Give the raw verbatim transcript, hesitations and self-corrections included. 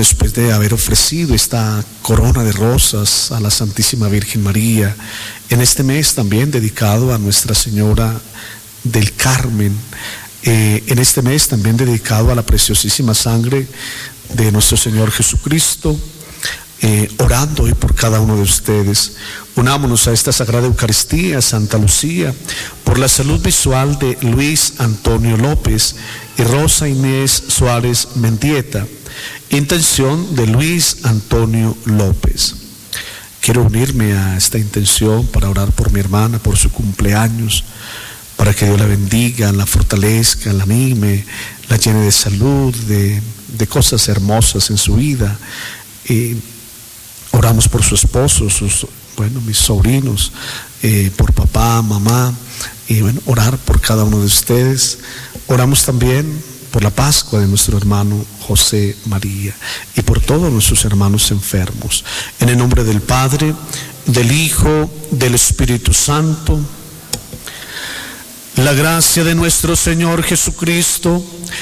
después de haber ofrecido esta corona de rosas a la Santísima Virgen María, en este mes también dedicado a Nuestra Señora del Carmen, eh, en este mes también dedicado a la preciosísima sangre de nuestro Señor Jesucristo, eh, orando hoy por cada uno de ustedes. Unámonos a esta Sagrada Eucaristía, Santa Lucía, por la salud visual de Luis Antonio López y Rosa Inés Suárez Mendieta. Intención de Luis Antonio López. Quiero unirme a esta intención para orar por mi hermana, por su cumpleaños, para que Dios la bendiga, la fortalezca, la anime, la llene de salud, de, de cosas hermosas en su vida. Y oramos por su esposo, sus, bueno, mis sobrinos, eh, por papá, mamá, y bueno, orar por cada uno de ustedes. Oramos también por la Pascua de nuestro hermano José María y por todos nuestros hermanos enfermos. En el nombre del Padre, del Hijo, del Espíritu Santo. La gracia de nuestro Señor Jesucristo,